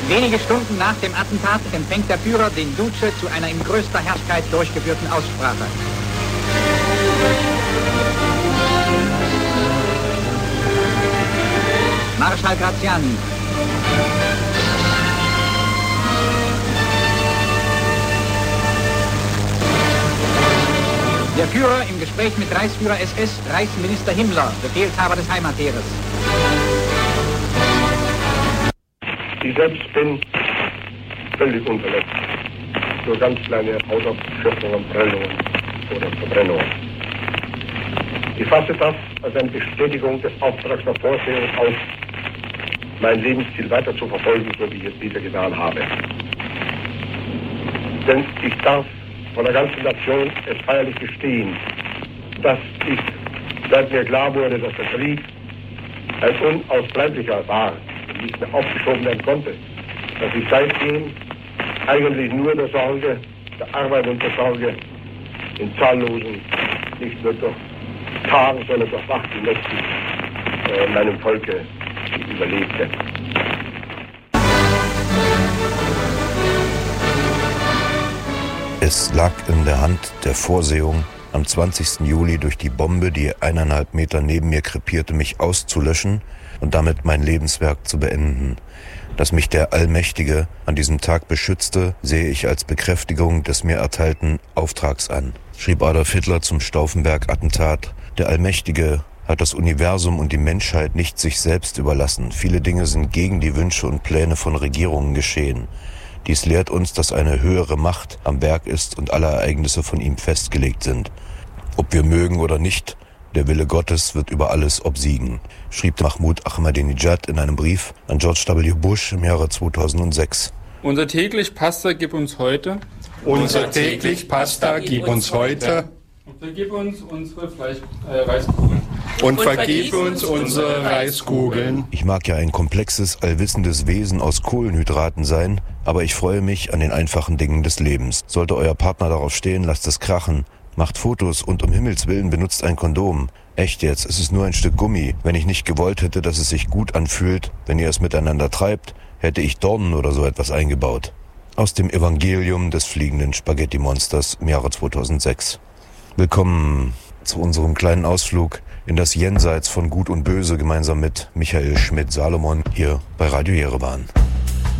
Wenige Stunden nach dem Attentat empfängt der Führer den Duce zu einer in größter Herrlichkeit durchgeführten Aussprache. Marschall Graziani. Der Führer im Gespräch mit Reichsführer SS, Reichsminister Himmler, Befehlshaber des Heimatheeres. Ich selbst bin völlig unverletzt. Nur ganz kleine Hautausschürfungen, Prellungen oder Verbrennungen. Ich fasse das als eine Bestätigung des Auftrags der Vorsehung aus, mein Lebensziel weiter zu verfolgen, so wie ich es wieder getan habe. Denn ich darf von der ganzen Nation es feierlich gestehen, dass ich, seit mir klar wurde, dass der Krieg ein unausbleiblicher war und nicht mehr aufgeschoben werden konnte, dass ich seitdem eigentlich nur der Sorge, der Arbeit und der Sorge in zahllosen, nicht nur durch Tagen, sondern durch wachten Nächten meinem Volke überlebte. Es lag in der Hand der Vorsehung, am 20. Juli durch die Bombe, die 1,5 Meter neben mir krepierte, mich auszulöschen und damit mein Lebenswerk zu beenden. Dass mich der Allmächtige an diesem Tag beschützte, sehe ich als Bekräftigung des mir erteilten Auftrags an, schrieb Adolf Hitler zum Stauffenberg-Attentat. Der Allmächtige hat das Universum und die Menschheit nicht sich selbst überlassen. Viele Dinge sind gegen die Wünsche und Pläne von Regierungen geschehen. Dies lehrt uns, dass eine höhere Macht am Werk ist und alle Ereignisse von ihm festgelegt sind. Ob wir mögen oder nicht, der Wille Gottes wird über alles obsiegen, schrieb Mahmoud Ahmadinejad in einem Brief an George W. Bush im Jahre 2006. Unser täglich Pasta gib uns heute. Unser täglich Pasta gib uns heute. Und vergib uns unsere Reiskugeln. Und vergib uns unsere Reiskugeln. Ich mag ja ein komplexes, allwissendes Wesen aus Kohlenhydraten sein, aber ich freue mich an den einfachen Dingen des Lebens. Sollte euer Partner darauf stehen, lasst es krachen. Macht Fotos und um Himmels Willen benutzt ein Kondom. Echt jetzt, es ist nur ein Stück Gummi. Wenn ich nicht gewollt hätte, dass es sich gut anfühlt, wenn ihr es miteinander treibt, hätte ich Dornen oder so etwas eingebaut. Aus dem Evangelium des fliegenden Spaghetti-Monsters im Jahre 2006. Willkommen zu unserem kleinen Ausflug in das Jenseits von Gut und Böse gemeinsam mit Michael Schmidt-Salomon hier bei Radio Jerewan.